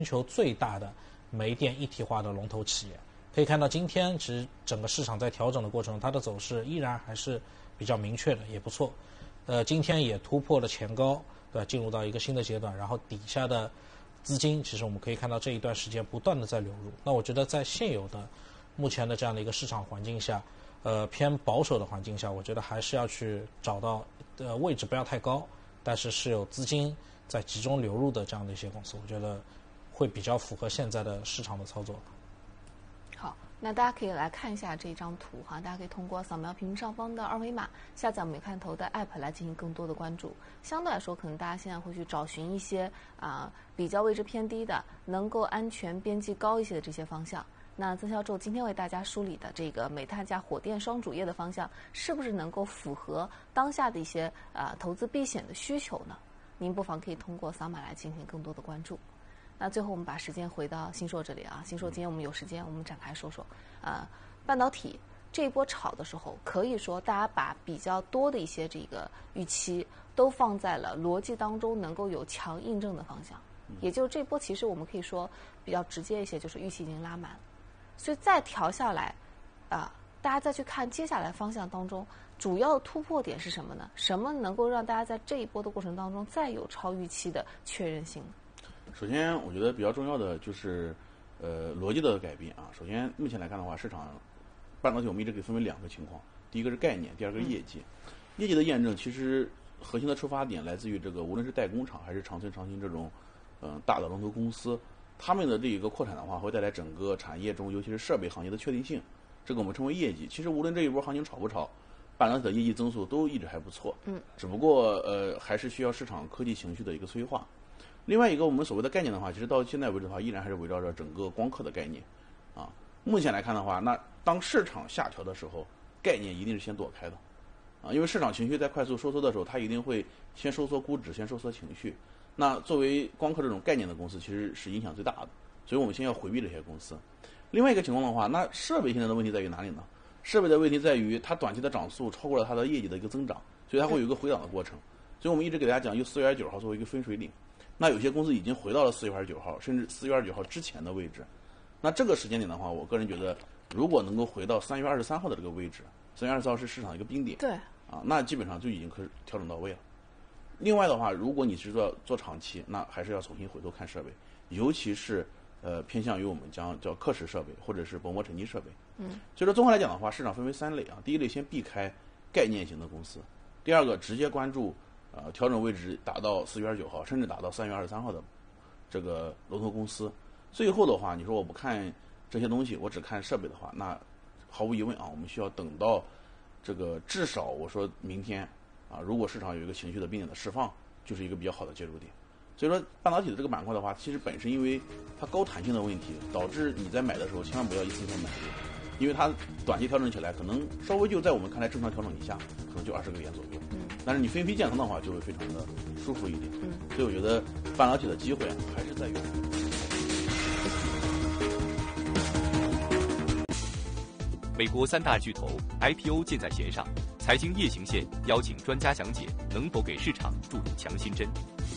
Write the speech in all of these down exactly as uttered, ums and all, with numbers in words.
球最大的煤电一体化的龙头企业。可以看到，今天其实整个市场在调整的过程中，它的走势依然还是比较明确的，也不错。呃，今天也突破了前高，对吧？进入到一个新的阶段，然后底下的资金，其实我们可以看到这一段时间不断的在流入。那我觉得在现有的目前的这样的一个市场环境下，呃，偏保守的环境下，我觉得还是要去找到呃位置不要太高，但是是有资金在集中流入的这样的一些公司，我觉得会比较符合现在的市场的操作。 好，那大家可以来看一下这张图哈，大家可以通过扫描屏幕上方的二维码，下载我们看头的 app 来进行更多的关注。相对来说，可能大家现在会去找寻一些啊、呃、比较位置偏低的，能够安全边际高一些的这些方向。那曾销售今天为大家梳理的这个煤炭加火电双主业的方向，是不是能够符合当下的一些啊、呃、投资避险的需求呢？您不妨可以通过扫码来进行更多的关注。那最后我们把时间回到新硕这里啊，新硕今天我们有时间，我们展开说说，呃，半导体这一波炒的时候，可以说大家把比较多的一些这个预期都放在了逻辑当中能够有强印证的方向，也就是这波其实我们可以说比较直接一些，就是预期已经拉满，所以再调下来，啊、呃，大家再去看接下来方向当中主要突破点是什么呢？什么能够让大家在这一波的过程当中再有超预期的确认性？ 首先，我觉得比较重要的就是，呃，逻辑的改变啊。首先，目前来看的话，市场半导体我们一直可以分为两个情况，第一个是概念，第二个是业绩。嗯、业绩的验证，其实核心的出发点来自于这个，无论是代工厂还是长春、长兴这种，嗯、呃，大的龙头公司，他们的这一个扩产的话，会带来整个产业中，尤其是设备行业的确定性。这个我们称为业绩。其实无论这一波行情炒不炒，半导体的业绩增速都一直还不错。嗯。只不过呃，还是需要市场科技情绪的一个催化。另外一个我们所谓的概念的话，其实到现在为止的话，依然还是围绕着整个光刻的概念，啊，目前来看的话，那当市场下调的时候，概念一定是先躲开的，啊，因为市场情绪在快速收缩的时候，它一定会先收缩估值，先收缩情绪。那作为光刻这种概念的公司，其实是影响最大的，所以我们先要回避这些公司。另外一个情况的话，那设备现在的问题在于哪里呢？设备的问题在于它短期的涨速超过了它的业绩的一个增长，所以它会有一个回档的过程。所以我们一直给大家讲，用四月二十九号作为一个分水岭。那有些公司已经回到了四月二十九号，甚至四月二十九号之前的位置。那这个时间点的话，我个人觉得，如果能够回到三月二十三号的这个位置，三月二十四号是市场一个冰点， 对， 啊，那基本上就已经可以调整到位了。另外的话，如果你是做做长期，那还是要重新回头看设备，尤其是呃偏向于我们将叫刻蚀设备或者是薄膜沉积设备。嗯，所以说综合来讲的话，市场分为三类啊，第一类先避开概念型的公司，第二个直接关注。呃，调整位置达到四月二十九号，甚至达到三月二十三号的这个龙头公司。最后的话，你说我不看这些东西，我只看设备的话，那毫无疑问啊，我们需要等到这个至少我说明天啊，如果市场有一个情绪的冰点的释放，就是一个比较好的介入点。所以说，半导体的这个板块的话，其实本身因为它高弹性的问题，导致你在买的时候千万不要一次性买入，因为它短期调整起来，可能稍微就在我们看来正常调整以下，可能就二十个点左右。嗯。但是你分批建仓的话，就会非常的舒服一点。嗯。所以我觉得半导体的机会啊，还是在于。 美国三大巨头 I P O 箭在弦上，财经夜行线邀请专家讲解，能否给市场注入强心针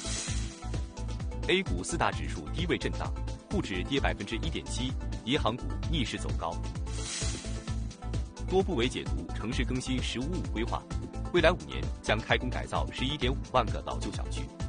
？A 股四大指数低位震荡，沪指跌百分之一点七，银行股逆势走高。多部委解读城市更新“十五五”规划，未来五年将开工改造十一点五万个老旧小区。